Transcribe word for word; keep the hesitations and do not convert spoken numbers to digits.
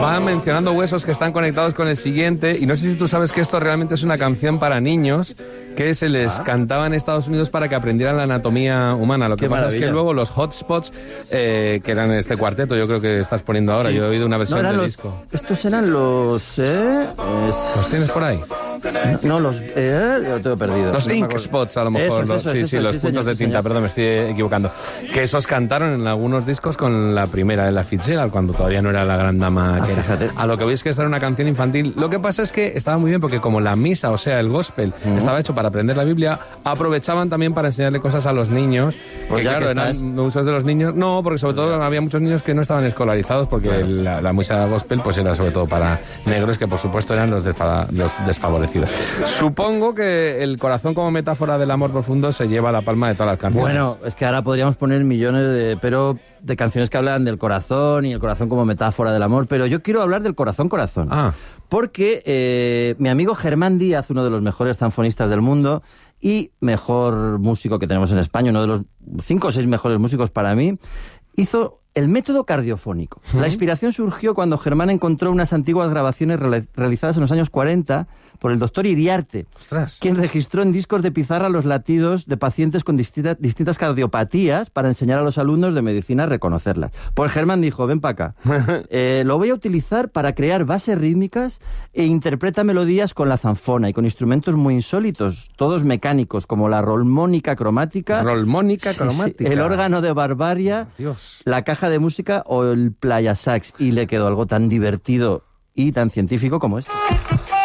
va mencionando huesos que están conectados con el siguiente, y no sé si tú sabes que esto realmente es una canción para niños que se les ah. cantaba en Estados Unidos para que aprendieran la anatomía humana. Lo que Qué pasa maravilla. es que luego los hotspots, eh, que eran este cuarteto, yo creo que estás poniendo ahora, sí. yo he oído una versión no, de los, disco. Estos eran los... Eh, es... ¿Los tienes por ahí? No, no los... Eh, lo tengo perdido. Los no ink spots, a lo mejor. Eso, los, eso, sí, eso, sí, eso, los sí, puntos señor, de sí, tinta, señor. perdón, me estoy equivocando. Que esos cantaron en algunos discos con la primera de la Fitzgerald, cuando todavía no era la gran dama ah, que era. Fíjate. A lo que veis que esta era una canción infantil. Lo que pasa es que estaba muy bien porque como la misa, o sea, el gospel, uh-huh. estaba hecho para aprender la Biblia, aprovechaban también para enseñarle cosas a los niños. Pues que claro, que eran estás... muchos de los niños... No, porque sobre todo había muchos niños que no estaban escolarizados porque claro. la, la misa gospel pues era sobre todo para negros, que por supuesto eran los, desfa- los desfavorecidos. Supongo que el corazón como metáfora del amor profundo se lleva la palma de todas las canciones. Bueno, es que ahora podríamos poner millones de... pero de canciones que hablan del corazón y el corazón como metáfora del amor, pero yo quiero hablar del corazón-corazón. Ah. Porque eh, mi amigo Germán Díaz, uno de los mejores zanfonistas del mundo y mejor músico que tenemos en España, uno de los cinco o seis mejores músicos para mí, hizo el método cardiofónico. ¿Mm? La inspiración surgió cuando Germán encontró unas antiguas grabaciones reali- realizadas en los años cuarenta por el doctor Iriarte, Ostras. quien registró en discos de pizarra los latidos de pacientes con distintas, distintas cardiopatías para enseñar a los alumnos de medicina a reconocerlas. Pues Germán dijo, ven para acá, eh, lo voy a utilizar para crear bases rítmicas e interpreta melodías con la zanfona y con instrumentos muy insólitos, todos mecánicos, como la rolmónica cromática, rolmónica cromática, sí, sí, el órgano de Barbaria, oh, Dios. la caja de música o el playa sax, y le quedó algo tan divertido y tan científico como esto.